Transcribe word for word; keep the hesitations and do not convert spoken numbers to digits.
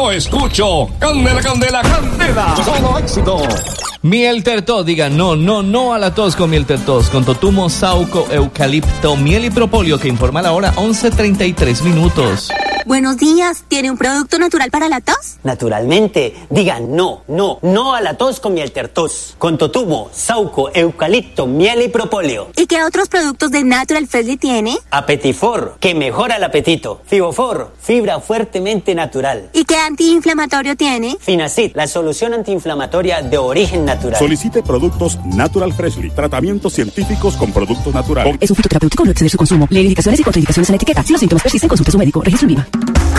Yo escucho Candela, Candela, Candela. Solo éxito. Miel tertos, diga no, no, no a la tos con miel tertos, con totumo, sauco, eucalipto, miel y propóleo, que informa la hora once treinta y tres minutos. Buenos días, ¿tiene un producto natural para la tos? Naturalmente, diga no, no, no a la tos con miel tertos, con totumo, sauco, eucalipto, miel y propóleo. ¿Y qué otros productos de Natural Freshly tiene? Apetifor, que mejora el apetito. Fibofor, fibra fuertemente natural. ¿Y qué antiinflamatorio tiene? Finacid, la solución antiinflamatoria de origen natural. Solicite productos Natural Freshly, tratamientos científicos con productos naturales. Es un fitoterapéutico, no exceder su consumo. Lee indicaciones y contraindicaciones en la etiqueta. Si los síntomas persisten, consulte a su médico. Registro en Viva.